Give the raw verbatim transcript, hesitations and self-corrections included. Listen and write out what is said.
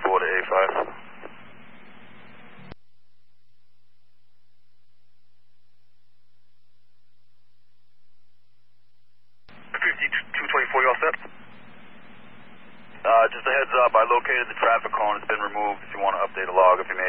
four to A five. fifty-two twenty-four, you all set? Uh, just a heads up, I located the traffic cone. It's been removed if you want to update a log if you made